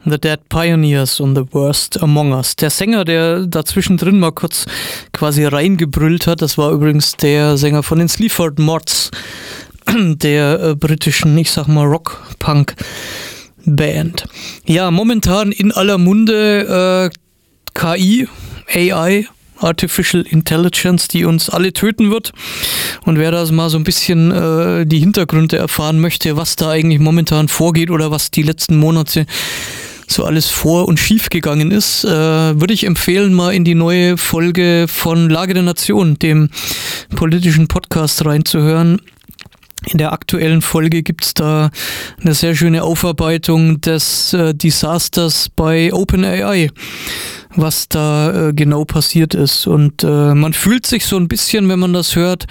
The Dead Pioneers und The Worst Among Us. Der Sänger, der dazwischen drin mal kurz quasi reingebrüllt hat, das war übrigens der Sänger von den Sleaford Mods, der britischen, ich sag mal, Rock-Punk-Band. Ja, momentan in aller Munde KI, AI, Artificial Intelligence, die uns alle töten wird. Und wer da mal so ein bisschen die Hintergründe erfahren möchte, was da eigentlich momentan vorgeht oder was die letzten Monate so alles vor- und schief gegangen ist, würde ich empfehlen, mal in die neue Folge von Lage der Nation, dem politischen Podcast, reinzuhören. In der aktuellen Folge gibt es da eine sehr schöne Aufarbeitung des Desasters bei OpenAI, was da genau passiert ist. Und man fühlt sich so ein bisschen, wenn man das hört,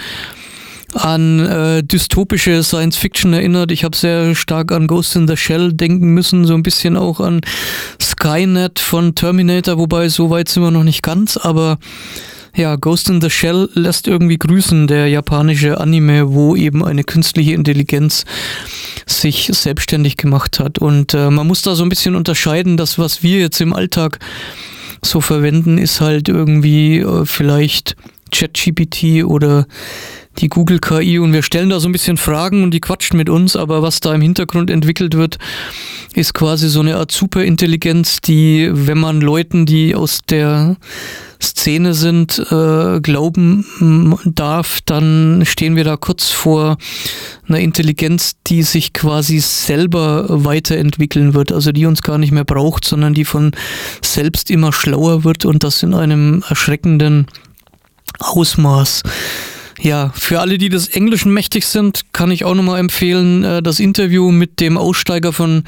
an dystopische Science-Fiction erinnert. Ich habe sehr stark an Ghost in the Shell denken müssen, so ein bisschen auch an Skynet von Terminator, wobei so weit sind wir noch nicht ganz, aber ja, Ghost in the Shell lässt irgendwie grüßen, der japanische Anime, wo eben eine künstliche Intelligenz sich selbstständig gemacht hat. Und man muss da so ein bisschen unterscheiden, das, was wir jetzt im Alltag so verwenden, ist halt irgendwie vielleicht ChatGPT oder die Google KI, und wir stellen da so ein bisschen Fragen und die quatschen mit uns, aber was da im Hintergrund entwickelt wird, ist quasi so eine Art Superintelligenz, die, wenn man Leuten, die aus der Szene sind, glauben darf, dann stehen wir da kurz vor einer Intelligenz, die sich quasi selber weiterentwickeln wird, also die uns gar nicht mehr braucht, sondern die von selbst immer schlauer wird, und das in einem erschreckenden Ausmaß. Ja, für alle, die des Englischen mächtig sind, kann ich auch nochmal empfehlen, das Interview mit dem Aussteiger von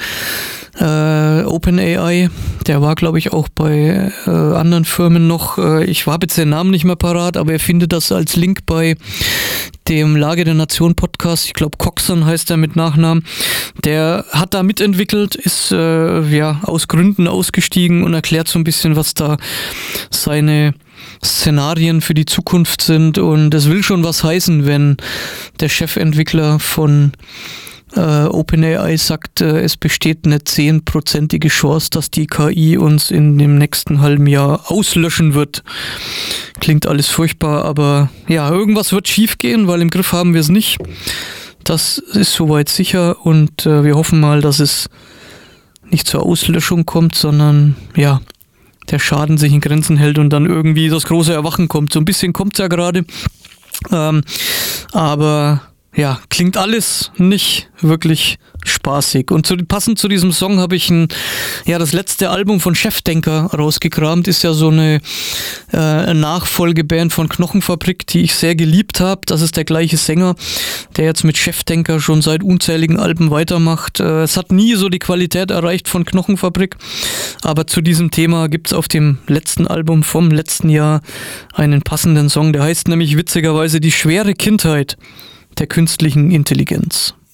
OpenAI. Der war, glaube ich, auch bei anderen Firmen noch. Ich habe jetzt den Namen nicht mehr parat, aber ihr findet das als Link bei dem Lage der Nation Podcast. Ich glaube, Coxon heißt er mit Nachnamen. Der hat da mitentwickelt, ist aus Gründen ausgestiegen und erklärt so ein bisschen, was da seine Szenarien für die Zukunft sind, und es will schon was heißen, wenn der Chefentwickler von OpenAI sagt, es besteht eine 10%ige Chance, dass die KI uns in dem nächsten halben Jahr auslöschen wird. Klingt alles furchtbar, aber ja, irgendwas wird schief gehen, weil im Griff haben wir es nicht. Das ist soweit sicher, und wir hoffen mal, dass es nicht zur Auslöschung kommt, sondern ja, der Schaden sich in Grenzen hält und dann irgendwie das große Erwachen kommt. So ein bisschen kommt es ja gerade. Aber ja, klingt alles nicht wirklich spaßig. Und passend zu diesem Song habe ich das letzte Album von Chefdenker rausgekramt. Ist ja so eine Nachfolgeband von Knochenfabrik, die ich sehr geliebt habe. Das ist der gleiche Sänger, der jetzt mit Chefdenker schon seit unzähligen Alben weitermacht. Es hat nie so die Qualität erreicht von Knochenfabrik, aber zu diesem Thema gibt es auf dem letzten Album vom letzten Jahr einen passenden Song. Der heißt nämlich witzigerweise Die schwere Kindheit der künstlichen Intelligenz.